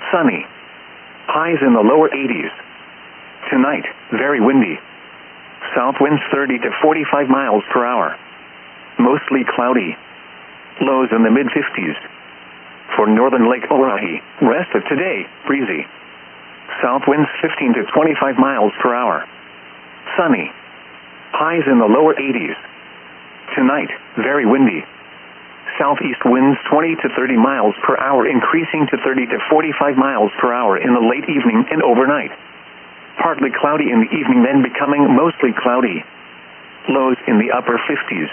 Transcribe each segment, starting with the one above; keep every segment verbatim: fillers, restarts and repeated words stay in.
sunny. Highs in the lower eighties. Tonight, very windy. South winds thirty to forty-five miles per hour. Mostly cloudy. Lows in the mid fifties. For northern Lake Oahe, rest of today, breezy. South winds fifteen to twenty-five miles per hour. Sunny. Highs in the lower eighties. Tonight, very windy. Southeast winds twenty to thirty miles per hour, increasing to thirty to forty-five miles per hour in the late evening and overnight. Partly cloudy in the evening, then becoming mostly cloudy. Lows in the upper fifties.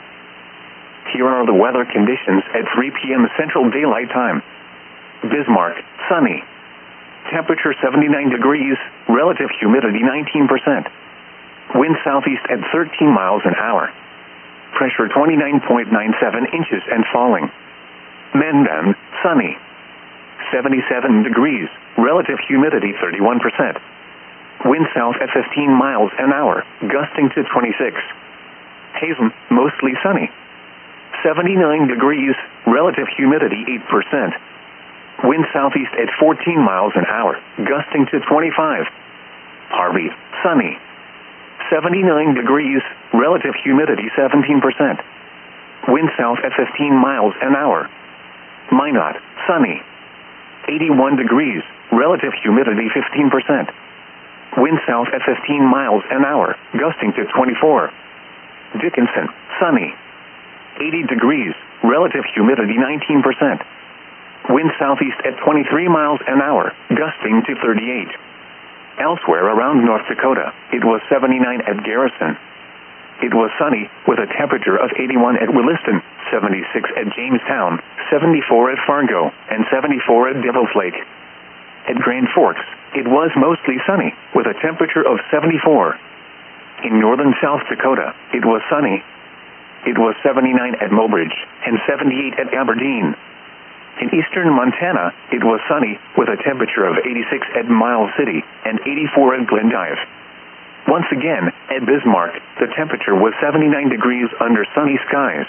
Here are the weather conditions at three p.m. Central Daylight Time. Bismarck, sunny. Temperature seventy-nine degrees, relative humidity nineteen percent. Wind southeast at thirteen miles an hour. Pressure twenty-nine point nine seven inches and falling. Mendon, sunny. seventy-seven degrees, relative humidity thirty-one percent. Wind south at fifteen miles an hour, gusting to twenty-six. Hazen, mostly sunny. seventy-nine degrees, relative humidity eight percent. Wind southeast at fourteen miles an hour, gusting to twenty-five. Harvey, sunny. seventy-nine degrees, relative humidity seventeen percent. Wind south at fifteen miles an hour. Minot, sunny. eighty-one degrees, relative humidity fifteen percent. Wind south at fifteen miles an hour, gusting to twenty-four. Dickinson, sunny. eighty degrees, relative humidity nineteen percent. Wind southeast at twenty-three miles an hour, gusting to thirty-eight. Elsewhere around North Dakota, it was seventy-nine at Garrison. It was sunny, with a temperature of eighty-one at Williston, seventy-six at Jamestown, seventy-four at Fargo, and seventy-four at Devil's Lake. At Grand Forks, it was mostly sunny, with a temperature of seventy-four. In northern South Dakota, it was sunny. It was seventy-nine at Mobridge, and seventy-eight at Aberdeen. In eastern Montana, it was sunny, with a temperature of eighty-six at Miles City, and eighty-four at Glendive. Once again, at Bismarck, the temperature was seventy-nine degrees under sunny skies.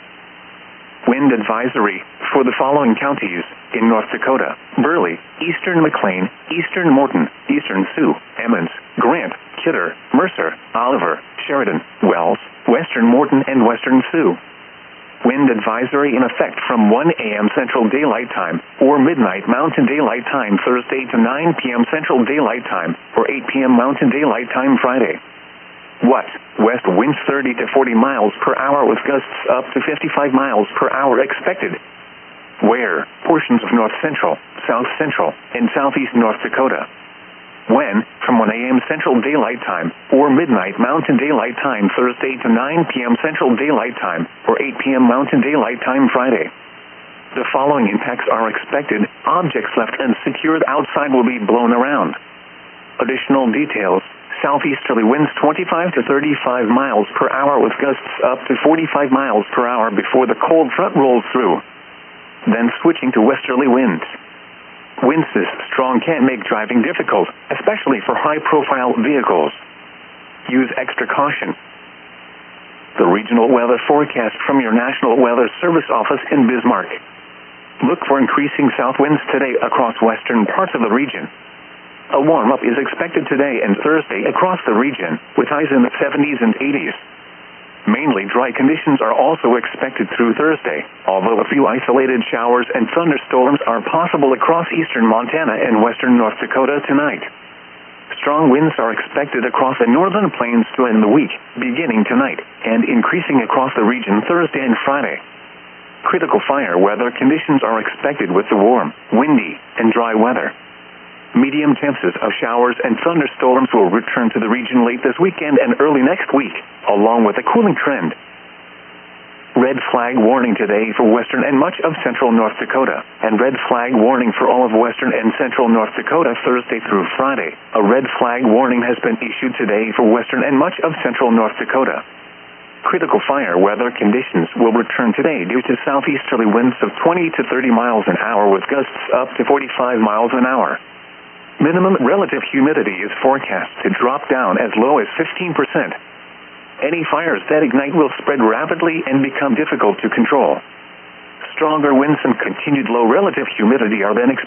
Wind advisory for the following counties in North Dakota: Burley, eastern McLean, eastern Morton, eastern Sioux, Emmons, Grant, Kidder, Mercer, Oliver, Sheridan, Wells, western Morton, and western Sioux. Wind advisory in effect from one a.m. Central Daylight Time or midnight Mountain Daylight Time Thursday to nine p.m. Central Daylight Time or eight p.m. Mountain Daylight Time Friday. What? West winds thirty to forty miles per hour with gusts up to fifty-five miles per hour expected. Where? Portions of north central, south central, and southeast North Dakota. When? From one a.m. Central Daylight Time or midnight Mountain Daylight Time Thursday to nine p.m. Central Daylight Time or eight p.m. Mountain Daylight Time Friday. The following impacts are expected. Objects left unsecured outside will be blown around. Additional details: southeasterly winds twenty-five to thirty-five miles per hour with gusts up to forty-five miles per hour before the cold front rolls through. Then switching to westerly winds. Winds this strong can make driving difficult, especially for high-profile vehicles. Use extra caution. The regional weather forecast from your National Weather Service office in Bismarck. Look for increasing south winds today across western parts of the region. A warm-up is expected today and Thursday across the region, with highs in the seventies and eighties. Mainly dry conditions are also expected through Thursday, although a few isolated showers and thunderstorms are possible across eastern Montana and western North Dakota tonight. Strong winds are expected across the northern plains to end the week, beginning tonight, and increasing across the region Thursday and Friday. Critical fire weather conditions are expected with the warm, windy, and dry weather. Medium chances of showers and thunderstorms will return to the region late this weekend and early next week, along with a cooling trend. Red flag warning today for western and much of central North Dakota, and red flag warning for all of western and central North Dakota Thursday through Friday. A red flag warning has been issued today for western and much of central North Dakota. Critical fire weather conditions will return today due to southeasterly winds of twenty to thirty miles an hour with gusts up to forty-five miles an hour. Minimum relative humidity is forecast to drop down as low as fifteen percent. Any fires that ignite will spread rapidly and become difficult to control. Stronger winds and continued low relative humidity are then expected.